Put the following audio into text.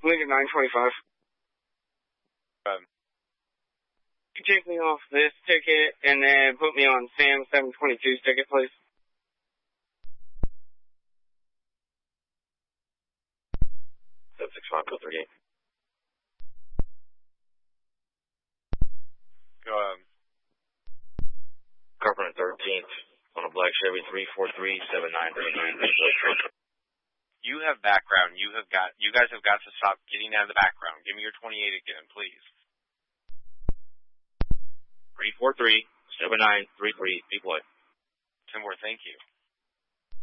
Lincoln 925. You take me off this ticket and then put me on Sam 722's ticket, please. That's 6538. Go ahead. Carpenter 13th on a black Chevy 343-7939. You have background. You guys have got to stop getting out of the background. Give me your 28 again, please. 343-7933, deploy. 10 more, thank you.